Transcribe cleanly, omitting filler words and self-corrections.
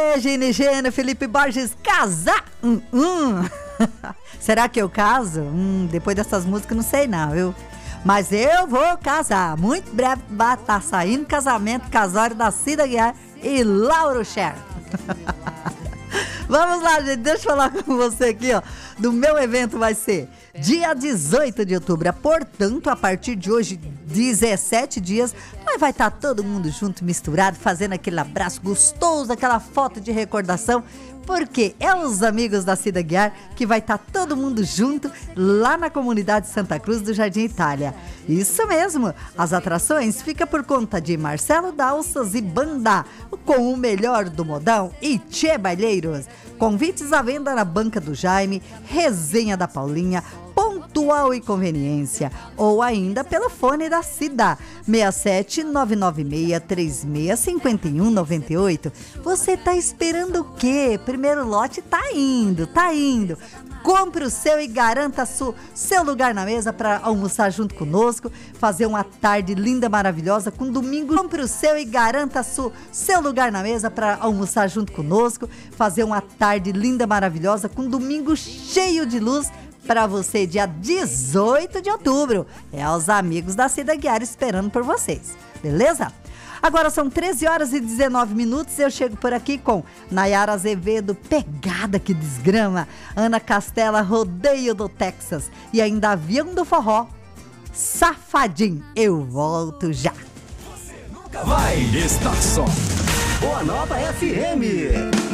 Gine Gênero, Felipe Borges, casar! Será que eu caso? Depois dessas músicas não sei não, viu? Mas eu vou casar. Muito breve vai estar saindo casamento, casório da Cida Guiar e Lauro Cher. Vamos lá, gente, deixa eu falar com você aqui, ó. Do meu evento vai ser dia 18 de outubro. Portanto, a partir de hoje, 17 dias, nós vai estar todo mundo junto, misturado, fazendo aquele abraço gostoso, aquela foto de recordação, porque é os amigos da Cida Guiar que vai estar todo mundo junto lá na comunidade Santa Cruz do Jardim Itália. Isso mesmo, as atrações ficam por conta de Marcelo Dalças e Banda, com o melhor do modão e Tchê Baileiros. Convites à venda na Banca do Jaime, Resenha da Paulinha, Pontual e Conveniência, ou ainda pelo fone da Cida, 67996365198. Você tá esperando o quê? Primeiro lote tá indo. Compre o seu e garanta seu lugar na mesa para almoçar junto conosco, fazer uma tarde linda, maravilhosa, com domingo. Compre o seu e garanta seu lugar na mesa para almoçar junto conosco, fazer uma tarde linda, maravilhosa, com domingo cheio de luz para você, dia 18 de outubro. É os amigos da Cida Guiar esperando por vocês, beleza? Agora são 13 horas e 19 minutos. Eu chego por aqui com Nayara Azevedo, Pegada que Desgrama, Ana Castela, Rodeio do Texas e ainda Avião do Forró, Safadinho. Eu volto já. Você nunca vai estar só. Boa Nova FM.